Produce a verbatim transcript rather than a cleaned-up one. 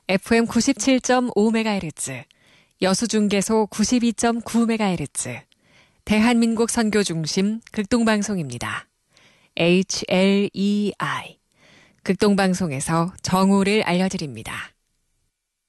에프엠 구십칠 점 오 메가헤르츠, 여수중계소 구십이 점 구 메가헤르츠, 대한민국 선교중심 극동방송입니다. 에이치 엘 이 아이, 극동방송에서 정오를 알려드립니다.